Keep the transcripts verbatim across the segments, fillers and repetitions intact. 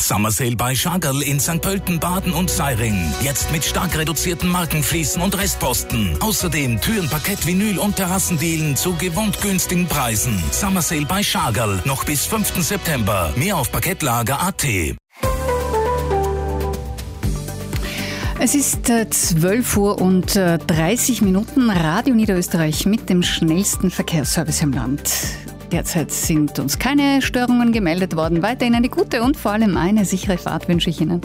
Summer Sale bei Schagerl in Sankt Pölten, Baden und Seiring. Jetzt mit stark reduzierten Markenfliesen und Restposten. Außerdem Türen, Parkett, Vinyl und Terrassendielen zu gewohnt günstigen Preisen. Summer Sale bei Schagerl noch bis fünften September. Mehr auf parkettlager punkt a t. Es ist zwölf Uhr und dreißig Minuten. Radio Niederösterreich mit dem schnellsten Verkehrsservice im Land. Derzeit sind uns keine Störungen gemeldet worden. Weiterhin eine gute und vor allem eine sichere Fahrt wünsche ich Ihnen.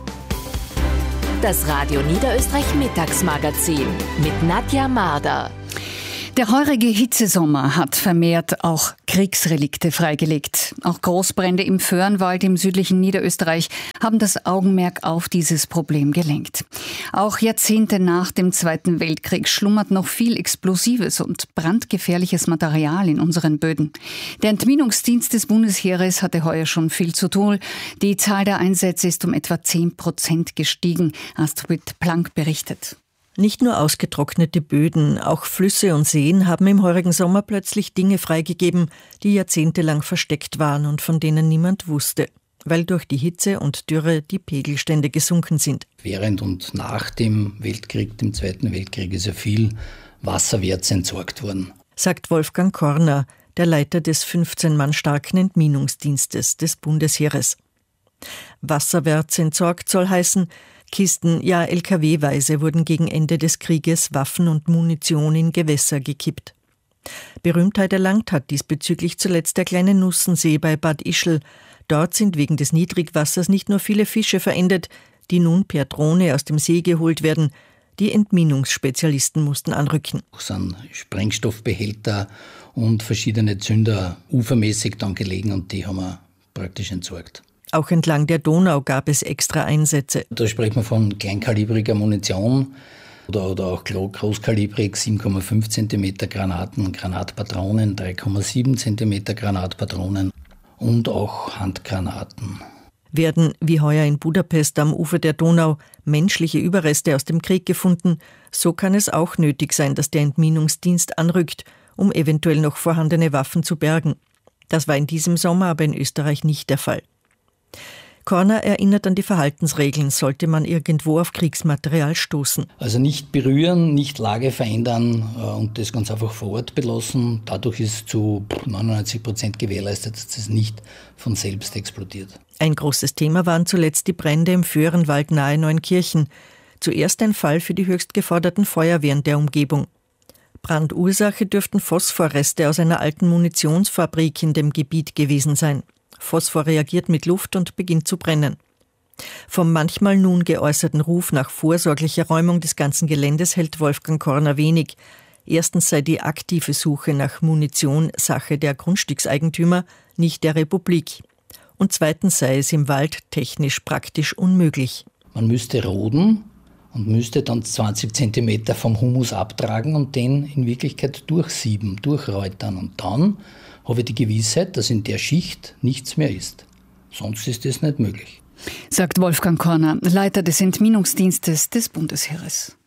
Das Radio Niederösterreich Mittagsmagazin mit Nadja Marder. Der heurige Hitzesommer hat vermehrt auch Kriegsrelikte freigelegt. Auch Großbrände im Föhrenwald im südlichen Niederösterreich haben das Augenmerk auf dieses Problem gelenkt. Auch Jahrzehnte nach dem Zweiten Weltkrieg schlummert noch viel explosives und brandgefährliches Material in unseren Böden. Der Entminungsdienst des Bundesheeres hatte heuer schon viel zu tun. Die Zahl der Einsätze ist um etwa zehn Prozent gestiegen. Astrid Plank berichtet. Nicht nur ausgetrocknete Böden, auch Flüsse und Seen haben im heurigen Sommer plötzlich Dinge freigegeben, die jahrzehntelang versteckt waren und von denen niemand wusste, weil durch die Hitze und Dürre die Pegelstände gesunken sind. Während und nach dem Weltkrieg, dem Zweiten Weltkrieg, ist ja viel Wasserwerts entsorgt worden, sagt Wolfgang Korner, der Leiter des fünfzehn Mann starken Entminungsdienstes des Bundesheeres. Wasserwerts entsorgt soll heißen, Kisten, ja L K W-weise wurden gegen Ende des Krieges Waffen und Munition in Gewässer gekippt. Berühmtheit erlangt hat diesbezüglich zuletzt der kleine Nussensee bei Bad Ischl. Dort sind wegen des Niedrigwassers nicht nur viele Fische verendet, die nun per Drohne aus dem See geholt werden. Die Entminungsspezialisten mussten anrücken. Es sind Sprengstoffbehälter und verschiedene Zünder ufermäßig dann gelegen und die haben wir praktisch entsorgt. Auch entlang der Donau gab es extra Einsätze. Da spricht man von kleinkalibriger Munition oder, oder auch großkalibrig sieben Komma fünf Zentimeter Granaten, Granatpatronen, drei Komma sieben Zentimeter Granatpatronen und auch Handgranaten. Werden, wie heuer in Budapest am Ufer der Donau, menschliche Überreste aus dem Krieg gefunden, so kann es auch nötig sein, dass der Entminungsdienst anrückt, um eventuell noch vorhandene Waffen zu bergen. Das war in diesem Sommer aber in Österreich nicht der Fall. Korner erinnert an die Verhaltensregeln, sollte man irgendwo auf Kriegsmaterial stoßen. Also nicht berühren, nicht Lage verändern und das ganz einfach vor Ort belassen. Dadurch ist zu neunundneunzig Prozent gewährleistet, dass es nicht von selbst explodiert. Ein großes Thema waren zuletzt die Brände im Föhrenwald nahe Neunkirchen. Zuerst ein Fall für die höchst geforderten Feuerwehren der Umgebung. Brandursache dürften Phosphorreste aus einer alten Munitionsfabrik in dem Gebiet gewesen sein. Phosphor reagiert mit Luft und beginnt zu brennen. Vom manchmal nun geäußerten Ruf nach vorsorglicher Räumung des ganzen Geländes hält Wolfgang Korner wenig. Erstens sei die aktive Suche nach Munition Sache der Grundstückseigentümer, nicht der Republik. Und zweitens sei es im Wald technisch praktisch unmöglich. Man müsste roden und müsste dann zwanzig Zentimeter vom Humus abtragen und den in Wirklichkeit durchsieben, durchräutern. Und dann habe ich die Gewissheit, dass in der Schicht nichts mehr ist. Sonst ist das nicht möglich. Sagt Wolfgang Korner, Leiter des Entminungsdienstes des Bundesheeres.